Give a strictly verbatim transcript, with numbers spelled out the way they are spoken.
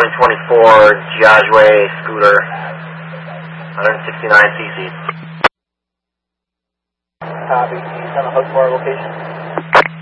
twenty twenty-four Jiaowei scooter, one sixty-nine c c. Copy. Can you send a hook for our location?